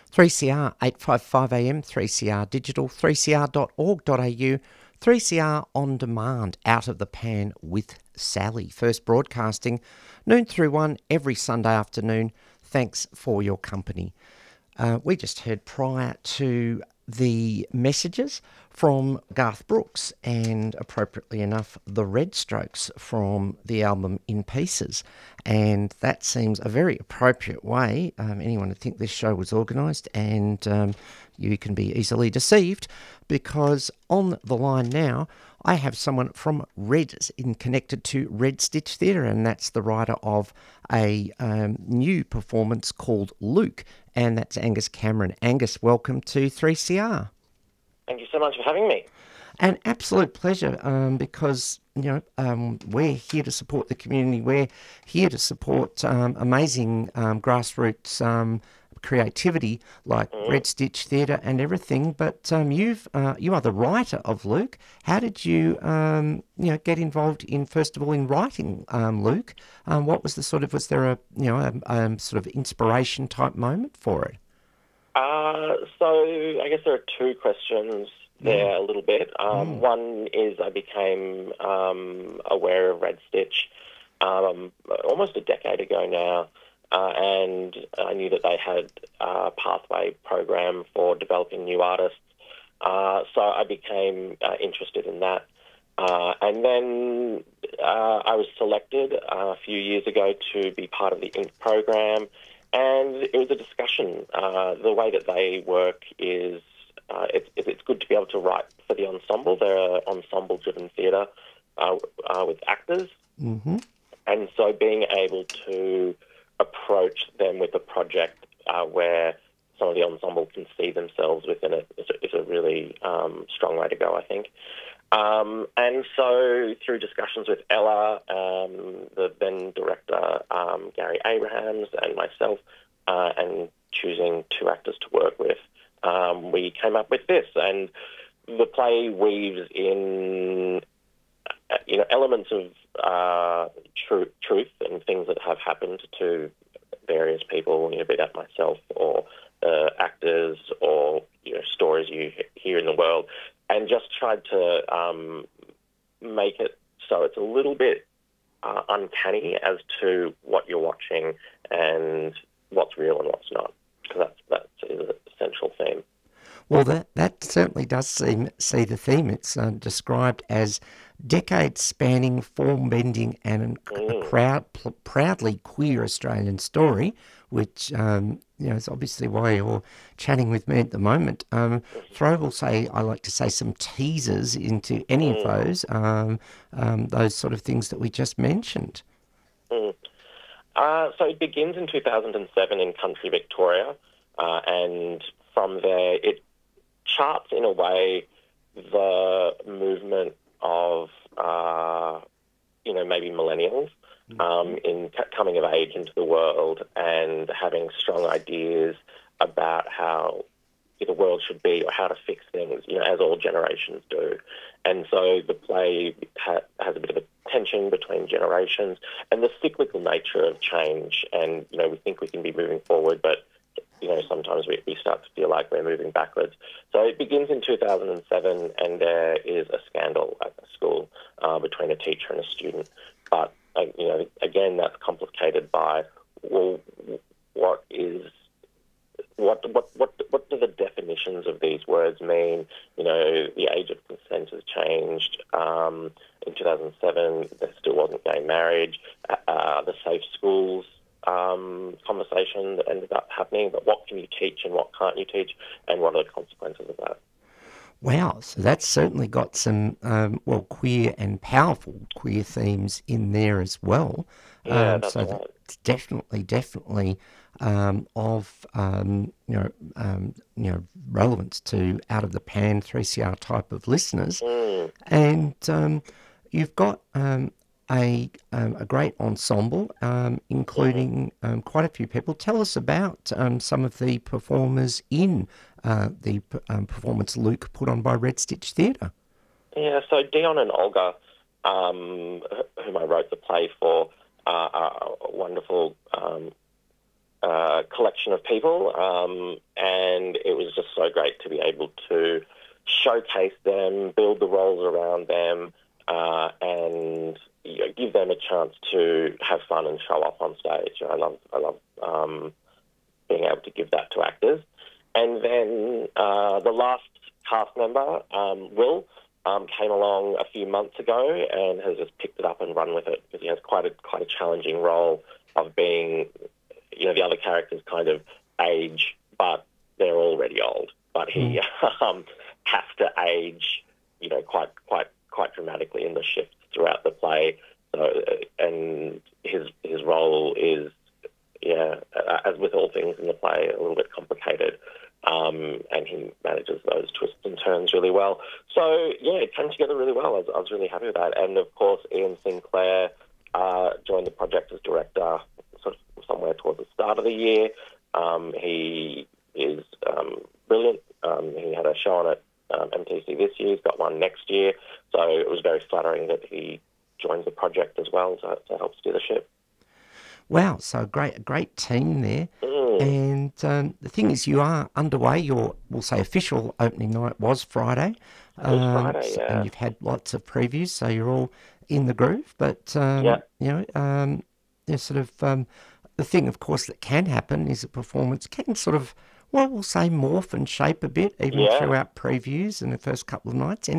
3CR 855 AM, 3CR Digital, 3cr.org.au, 3CR On Demand, Out of the Pan with Sally. First broadcasting noon through 1 every Sunday afternoon. Thanks for your company. We just heard prior to the messages from Garth Brooks and, appropriately enough, the Red Strokes from the album In Pieces. And that seems a very appropriate way, anyone would think this show was organised, and you can be easily deceived, because on the line now I have someone from connected to Red Stitch Theatre, and that's the writer of a new performance called Luke, and that's Angus Cameron. Angus, welcome to 3CR. Thank you so much for having me. An absolute pleasure, because we're here to support the community. We're here to support amazing grassroots creativity like Red Stitch Theatre and everything. But you are the writer of Luke. How did you get involved in, first of all, in writing Luke? What was was there a sort of inspiration type moment for it? So I guess there are two questions there a little bit. One is I became aware of Red Stitch almost a decade ago now, and I knew that they had a pathway program for developing new artists. So I became interested in that. And then I was selected a few years ago to be part of the INC program. And it was a discussion. The way that they work is it's good to be able to write for the ensemble. They're an ensemble-driven theatre with actors. Mm-hmm. And so being able to approach them with a project where some of the ensemble can see themselves within it is a really strong way to go, I think. And so through discussions with Ella, the then director, Gary Abrahams, and myself, and choosing two actors to work with, we came up with this. And the play weaves in, elements of truth and things that have happened to various people, be that myself or actors or, stories you hear in the world, and just tried to make it so it's a little bit uncanny as to what you're watching and what's real and what's not, because that's an essential theme. Well, that certainly does see the theme. It's described as decades-spanning, form-bending, and a proudly queer Australian story, which is obviously why you're chatting with me at the moment. Throw will say, I like to say, some teasers into any of those sort of things that we just mentioned. So it begins in 2007 in country Victoria, and from there it charts in a way the movement of maybe millennials in coming of age into the world and having strong ideas about how the world should be or how to fix things, as all generations do. And so the play has a bit of a tension between generations and the cyclical nature of change. And, we think we can be moving forward, but sometimes we start to feel like we're moving backwards. So it begins in 2007, and there is a scandal at the school between a teacher and a student. But, again, that's complicated by, well, what do the definitions of these words mean? The age of consent has changed. In 2007, there still wasn't gay marriage. The safe schools conversation that ended up happening, but what can you teach and what can't you teach, and what are the consequences of that? Wow, so that's certainly got some, queer and powerful queer themes in there as well. Yeah, that's so right. That's definitely of relevance to out of the pan 3CR type of listeners. And you've got a great ensemble, including quite a few people. Tell us about some of the performers in the performance Luke put on by Red Stitch Theatre. Yeah, so Dion and Olga, whom I wrote the play for, are wonderful collection of people, and it was just so great to be able to showcase them, build the roles around them, and give them a chance to have fun and show off on stage. I love being able to give that to actors. And then the last cast member, Will, came along a few months ago and has just picked it up and run with it, because he has quite a challenging role of being, the other characters kind of age, but they're already old. But he has to age, quite dramatically in the shifts throughout the play. So, and his role is, as with all things in the play, a little bit complicated. And he manages those twists and turns really well. So, it came together really well. I was really happy with that. And, of course, Ian Sinclair joined the project as director sort of somewhere towards the start of the year. He is brilliant. He had a show on at MTC this year. He's got one next year. So it was very flattering that he joins the project as well to help steer the ship. Wow, so a great team there. And the thing is, you are underway. Your, we'll say, official opening night was Friday. It was Friday, yeah. And you've had lots of previews, so you're all in the groove. But, there's sort of the thing, of course, that can happen is a performance can sort of, well, we'll say morph and shape a bit, even throughout previews and the first couple of nights.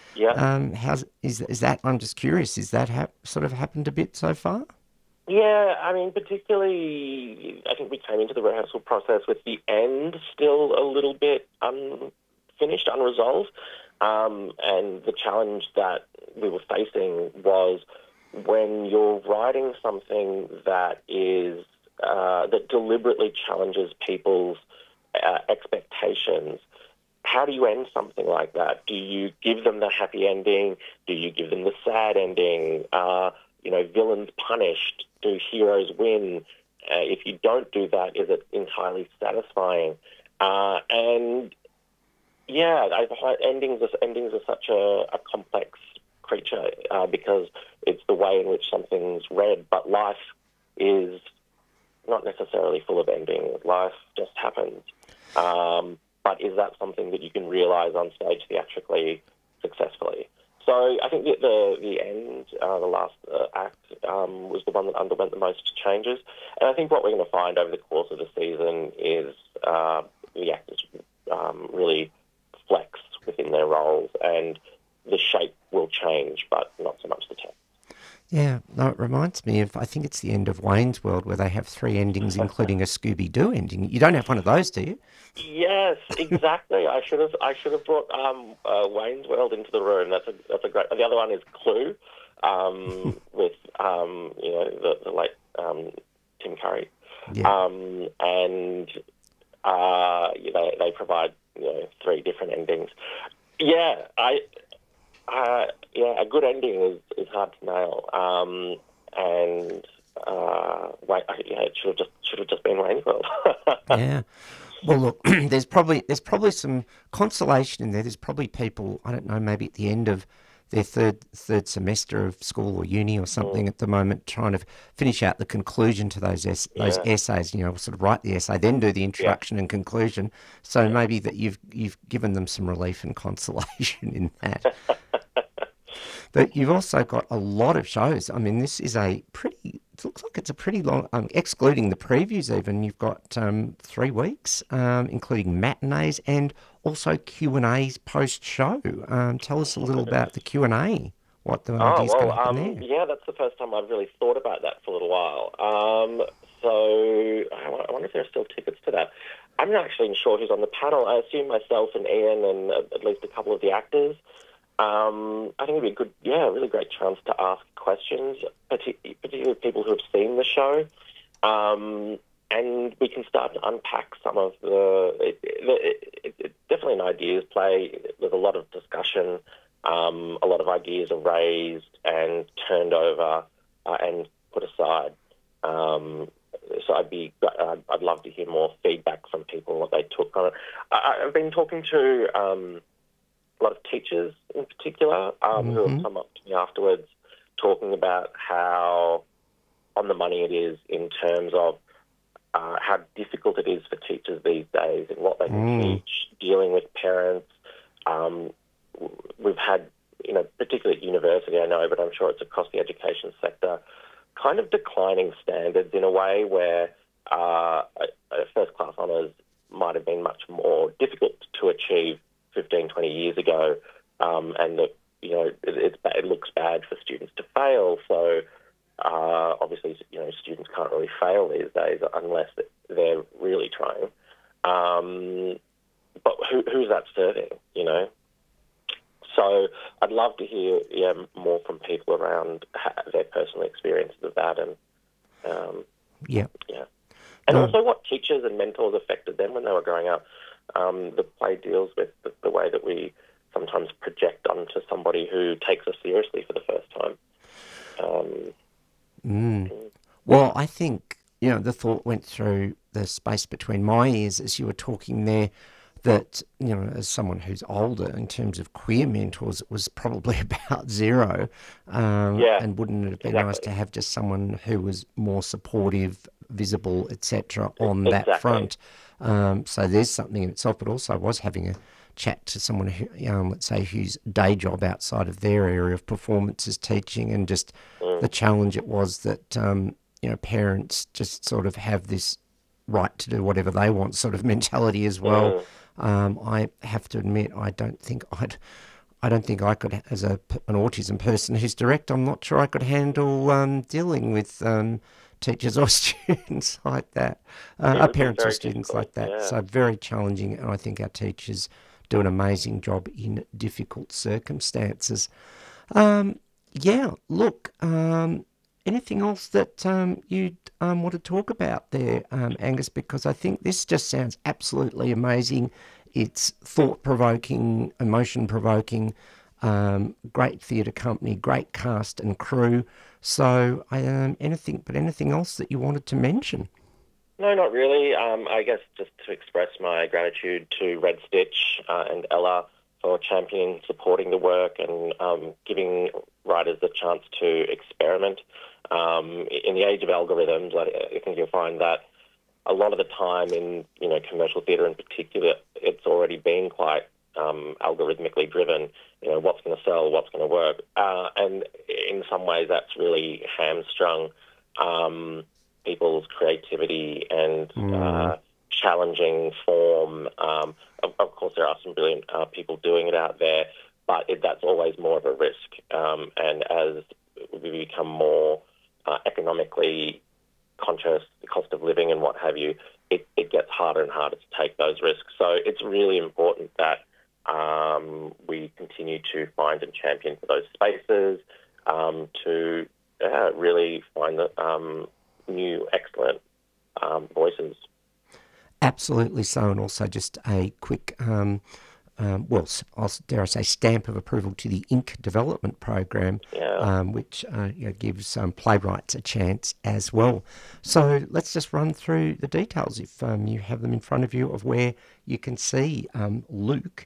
Is that, I'm just curious, is that sort of happened a bit so far? Yeah, I mean, particularly, I think we came into the rehearsal process with the end still a little bit unfinished, unresolved. And the challenge that we were facing was when you're writing something that is that deliberately challenges people's expectations. How do you end something like that? Do you give them the happy ending? Do you give them the sad ending? Villains punished? Do heroes win? If you don't do that, is it entirely satisfying? Endings are such a complex creature because it's the way in which something's read. But life is not necessarily full of endings. Life just happens. But is that something that you can realise on stage theatrically successfully? So I think the end, the last act, was the one that underwent the most changes. And I think what we're going to find over the course of the season is the actors really flex within their roles, and the shape will change, but not so much the text. Yeah, no, it reminds me of, I think it's the end of Wayne's World, where they have 3 endings, including a Scooby-Doo ending. You don't have one of those, do you? Yes, exactly. I should have brought Wayne's World into the room. That's a great. The other one is Clue, with the late Tim Curry, and they provide 3 different endings. Yeah, a good ending is hard to nail. It should have just been Wayne's World. Yeah. Well, look, there's probably some consolation in there. There's probably people, I don't know, maybe at the end of their third semester of school or uni or something at the moment, trying to finish out the conclusion to those essays. Sort of write the essay, then do the introduction and conclusion. So maybe that you've given them some relief and consolation in that. But you've also got a lot of shows. I mean, this is it looks like it's a pretty long, excluding the previews even, you've got 3 weeks, including matinees and also Q&As post-show. Tell us a little about the Q&A, what the idea's going to happen there. Yeah, that's the first time I've really thought about that for a little while. So I wonder if there are still tickets to that. I'm not actually sure who's on the panel. I assume myself and Ian and at least a couple of the actors. I think it'd be a really great chance to ask questions, particularly people who have seen the show, and we can start to unpack some of it's definitely an ideas play. There's a lot of discussion, a lot of ideas are raised and turned over and put aside. So I'd love to hear more feedback from people, what they took on it. I've been talking to a lot of teachers in particular who have come up to me afterwards talking about how on the money it is in terms of how difficult it is for teachers these days and what they can teach, dealing with parents. We've had, particularly at university, I know, but I'm sure it's across the education sector, kind of declining standards in a way where a first-class honours might have been much more difficult to achieve 15, 20 years ago, and that, it looks bad for students to fail. So obviously, students can't really fail these days unless they're really trying. But who's that serving, So I'd love to hear more from people around their personal experiences of that, and and also what teachers and mentors affected them when they were growing up. The play deals with the way that we sometimes project onto somebody who takes us seriously for the first time. Well, I think, the thought went through the space between my ears as you were talking there that, as someone who's older in terms of queer mentors, it was probably about zero. And wouldn't it have been nice to have just someone who was more supportive, visible, etc. on that front? So there's something in itself, but also I was having a chat to someone who, let's say, whose day job outside of their area of performance is teaching, and just the challenge it was that, parents just sort of have this right to do whatever they want sort of mentality as well. I have to admit, I don't think I could, as an autism person who's direct, I'm not sure I could handle dealing with teachers or students like that, parents or students like that. So very challenging, and I think our teachers do an amazing job in difficult circumstances. Anything else that you'd want to talk about there, Angus? Because I think this just sounds absolutely amazing. It's thought-provoking, emotion-provoking, great theatre company, great cast and crew. So anything else that you wanted to mention? No, not really. I guess just to express my gratitude to Red Stitch and Ella for championing, supporting the work, and giving writers the chance to experiment. In the age of algorithms, I think you'll find that a lot of the time in commercial theatre in particular, it's already been quite algorithmically driven. What's going to sell, what's going to work, and in some ways that's really hamstrung people's creativity and challenging form. Of course, there are some brilliant people doing it out there, but that's always more of a risk. And as we become more economically conscious, the cost of living and what have you, it gets harder and harder to take those risks. So it's really important that we continue to find and champion for those spaces, to really find the new, excellent voices. Absolutely so, and also just a quick, dare I say, stamp of approval to the Ink Development Program, which gives playwrights a chance as well. So let's just run through the details, if you have them in front of you, of where you can see Luke.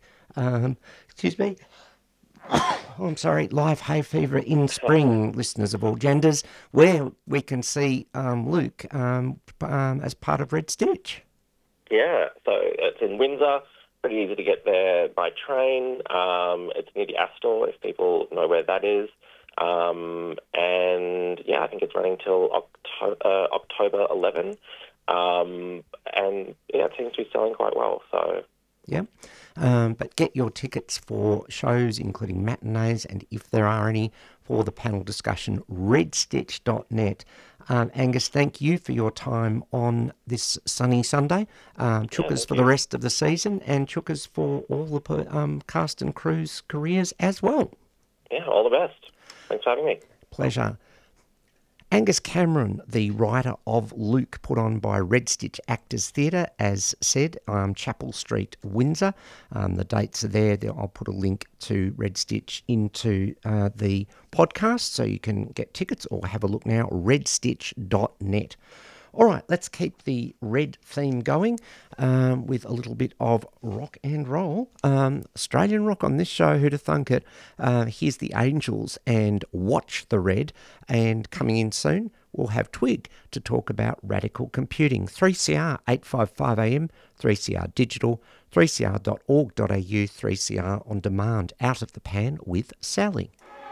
Live Hay Fever in Spring, listeners of all genders, where we can see Luke as part of Red Stitch. Yeah, so it's in Windsor, pretty easy to get there by train. It's near the Astor, if people know where that is. And I think it's running till October 11. And it seems to be selling quite well, so... Yeah, but get your tickets for shows, including matinees, and if there are any, for the panel discussion, redstitch.net. Angus, thank you for your time on this sunny Sunday. Chukas for the rest of the season, and chukas for all the cast and crew's careers as well. Yeah, all the best. Thanks for having me. Pleasure. Angus Cameron, the writer of Luke, put on by Red Stitch Actors Theatre, as said, Chapel Street, Windsor. The dates are there. I'll put a link to Red Stitch into the podcast so you can get tickets, or have a look now, redstitch.net. All right, let's keep the red theme going with a little bit of rock and roll. Australian rock on this show, who'd have thunk it? Here's the Angels and Watch the Red. And coming in soon, we'll have Twig to talk about radical computing. 3CR 855am, 3CR Digital, 3cr.org.au, 3CR On Demand, Out of the Pan with Sally.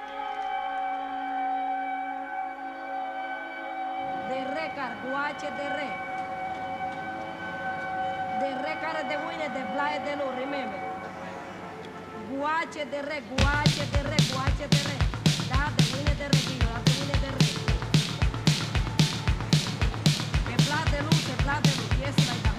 De re car guache de re. De re car de winne de blij de lo remember. Guache de re, guache de re, guache de re. Da de winne de re, da de winne de re. E blij de luz, yes like that.